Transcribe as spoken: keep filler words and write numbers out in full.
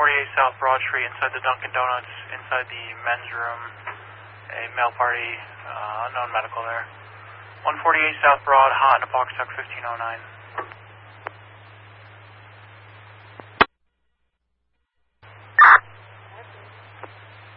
forty-eight South Broad Street, inside the Dunkin' Donuts, inside the men's room, a male party, uh, unknown medical there. one forty-eight South Broad, hot in a box truck fifteen oh nine.